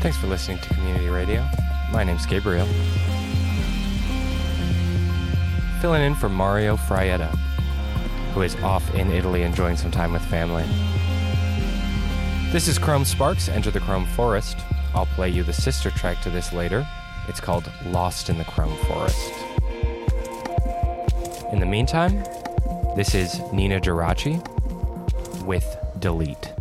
Thanks for listening to Community Radio. My name's Gabriel. Filling in for Mario Fraietta, who is off in Italy enjoying some time with family. This is Chrome Sparks, Enter the Chrome Forest. I'll play you the sister track to this later. It's called Lost in the Chrome Forest. In the meantime, this is Nina Geraci with Delete.